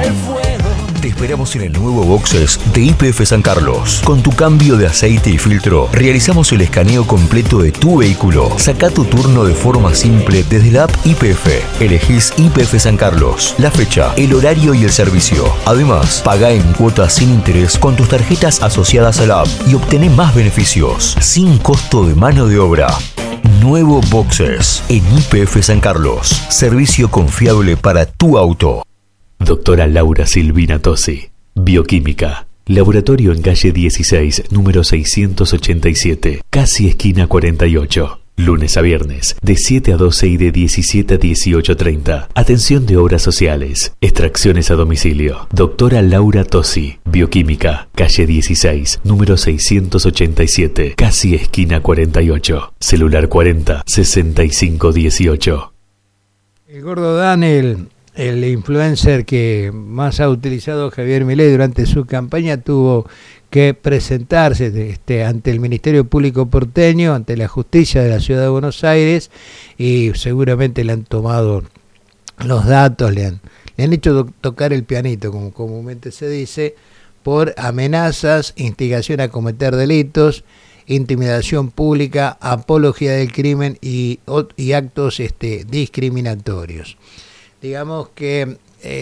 Te esperamos en el nuevo Boxes de YPF San Carlos. Con tu cambio de aceite y filtro, realizamos el escaneo completo de tu vehículo. Saca tu turno de forma simple desde la app YPF. Elegís YPF San Carlos, la fecha, el horario y el servicio. Además, paga en cuotas sin interés con tus tarjetas asociadas a la app y obtené más beneficios, sin costo de mano de obra. Nuevo Boxes en YPF San Carlos. Servicio confiable para tu auto. Doctora Laura Silvina Tosi, Bioquímica, Laboratorio en calle 16, número 687, casi esquina 48. Lunes a viernes, de 7 a 12 y de 17 a 18:30. Atención de obras sociales, extracciones a domicilio. Doctora Laura Tosi, Bioquímica, calle 16, número 687, casi esquina 48. Celular 40 65 18. El gordo Daniel, el influencer que más ha utilizado Javier Milei durante su campaña, tuvo que presentarse ante el Ministerio Público porteño, ante la justicia de la Ciudad de Buenos Aires, y seguramente le han tomado los datos, le han hecho tocar el pianito, como comúnmente se dice, por amenazas, instigación a cometer delitos, intimidación pública, apología del crimen y actos discriminatorios. Digamos que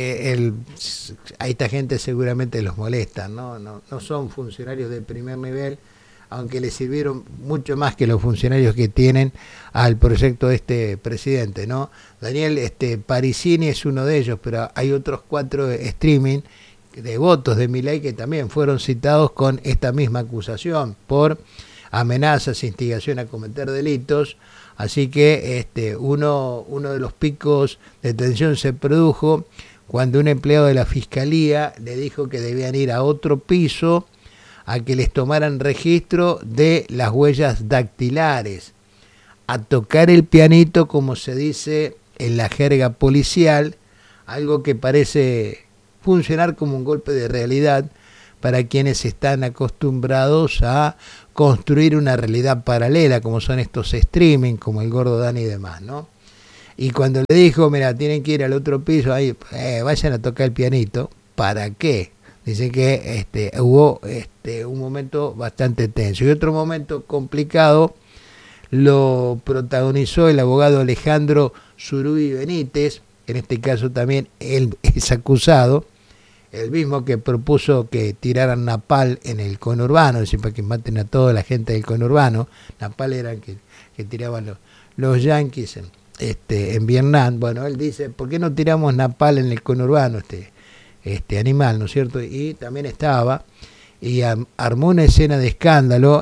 a esta gente seguramente los molesta, ¿no? No son funcionarios de primer nivel, aunque le sirvieron mucho más que los funcionarios que tienen al proyecto de este presidente, ¿no? Daniel Parisini es uno de ellos, pero hay otros 4 streaming de votos de Milei que también fueron citados con esta misma acusación por amenazas, instigación a cometer delitos. Así que uno de los picos de tensión se produjo cuando un empleado de la Fiscalía le dijo que debían ir a otro piso a que les tomaran registro de las huellas dactilares, a tocar el pianito, como se dice en la jerga policial, algo que parece funcionar como un golpe de realidad para quienes están acostumbrados a construir una realidad paralela, como son estos streaming, como el gordo Dani y demás, ¿no? Y cuando le dijo, mira, tienen que ir al otro piso, ahí, vayan a tocar el pianito, ¿para qué? Dice que hubo un momento bastante tenso. Y otro momento complicado lo protagonizó el abogado Alejandro Zuruy Benítez, en este caso también él es acusado, el mismo que propuso que tiraran napal en el conurbano, es decir, para que maten a toda la gente del conurbano. Napal eran que tiraban los yanquis en Vietnam. Bueno, él dice, ¿por qué no tiramos napal en el conurbano, este animal, ¿no es cierto? Y también estaba, y armó una escena de escándalo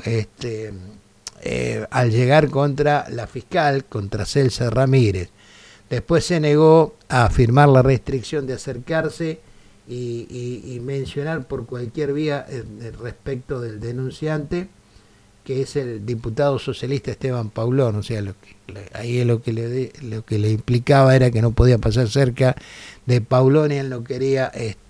al llegar contra la fiscal, contra Celsa Ramírez. Después se negó a firmar la restricción de acercarse y mencionar por cualquier vía respecto del denunciante, que es el diputado socialista Esteban Paulón. O sea, ahí lo que le implicaba era que no podía pasar cerca de Paulón, y él no quería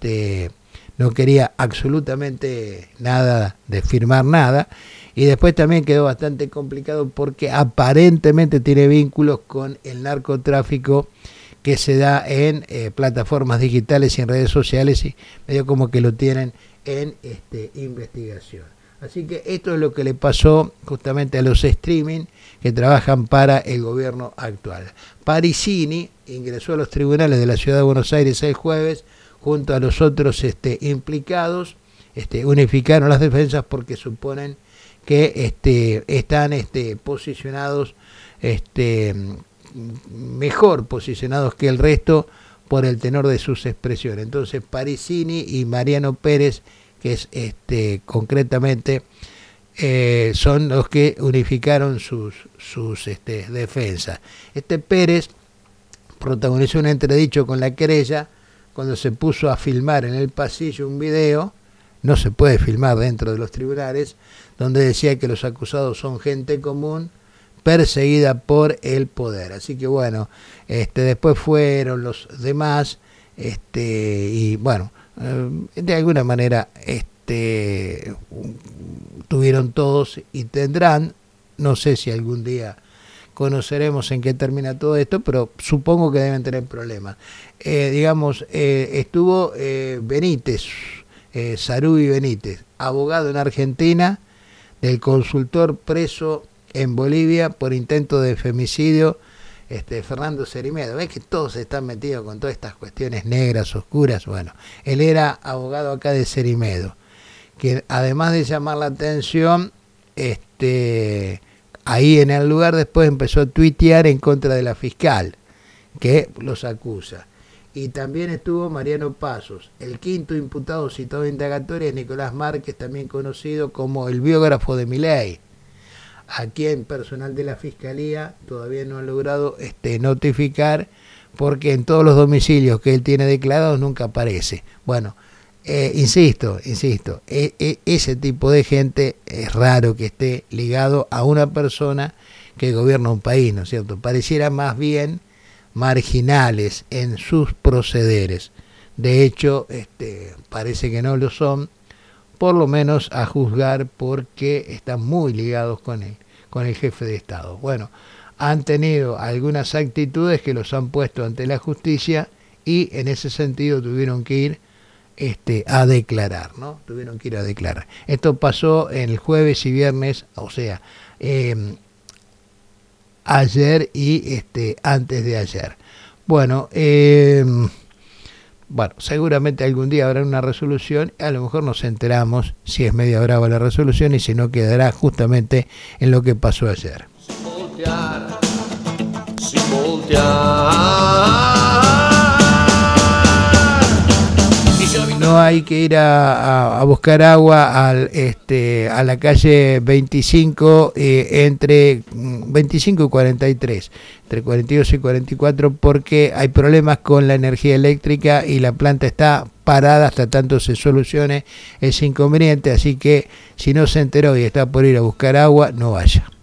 absolutamente nada de firmar nada. Y después también quedó bastante complicado porque aparentemente tiene vínculos con el narcotráfico que se da en plataformas digitales y en redes sociales, y medio como que lo tienen en investigación. Así que esto es lo que le pasó justamente a los streaming que trabajan para el gobierno actual. Parisini ingresó a los tribunales de la Ciudad de Buenos Aires el jueves junto a los otros implicados. Unificaron las defensas porque suponen que están posicionados mejor posicionados que el resto por el tenor de sus expresiones. Entonces Parisini y Mariano Pérez, que es concretamente son los que unificaron sus defensas. Pérez protagonizó un entredicho con la querella cuando se puso a filmar en el pasillo un video, no se puede filmar dentro de los tribunales, donde decía que los acusados son gente común perseguida por el poder. Así que bueno, después fueron los demás, y bueno, de alguna manera tuvieron todos y tendrán, no sé si algún día conoceremos en qué termina todo esto, pero supongo que deben tener problemas. Estuvo Benítez, Sarubi Benítez, abogado en Argentina, del consultor preso en Bolivia por intento de femicidio, Fernando Cerimedo. ¿Ves que todos están metidos con todas estas cuestiones negras, oscuras? Bueno, él era abogado acá de Cerimedo, que además de llamar la atención, ahí en el lugar después empezó a tuitear en contra de la fiscal, que los acusa. Y también estuvo Mariano Pasos. El quinto imputado citado en indagatoria es Nicolás Márquez, también conocido como el biógrafo de Milei, a quien personal de la Fiscalía todavía no ha logrado notificar, porque en todos los domicilios que él tiene declarados nunca aparece. Bueno, insisto, ese tipo de gente es raro que esté ligado a una persona que gobierna un país, ¿no es cierto? Pareciera más bien marginales en sus procederes. De hecho, parece que no lo son, por lo menos a juzgar porque están muy ligados con el jefe de Estado. Bueno, han tenido algunas actitudes que los han puesto ante la justicia y en ese sentido tuvieron que ir a declarar, ¿no? Tuvieron que ir a declarar. Esto pasó en el jueves y viernes, o sea, ayer y antes de ayer. Bueno, seguramente algún día habrá una resolución, a lo mejor nos enteramos si es media brava la resolución y si no quedará justamente en lo que pasó ayer. Sin voltear. No hay que ir a buscar agua a la calle 25 entre 25 y 43, entre 42 y 44, porque hay problemas con la energía eléctrica y la planta está parada hasta tanto se solucione ese inconveniente, así que si no se enteró y está por ir a buscar agua, no vaya.